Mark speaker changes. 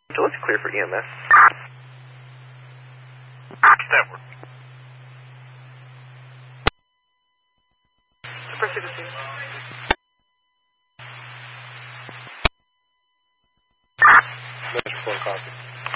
Speaker 1: So let's clear for EMS.
Speaker 2: Network.
Speaker 1: Proceed to scene.
Speaker 2: Measure 4 copy.